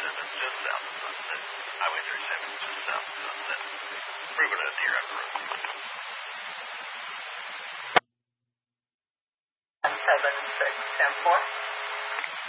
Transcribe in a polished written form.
just south of Sunset. Highway 37 just south of Sunset. We're going to Deer Ever Road. 7610-4.